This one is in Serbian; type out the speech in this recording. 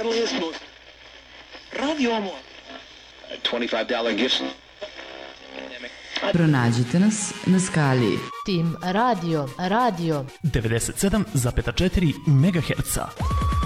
friendliest, most... Radio Amor. $25 gift. Pronađite nas na skali Tim Radio 97,4 MHz.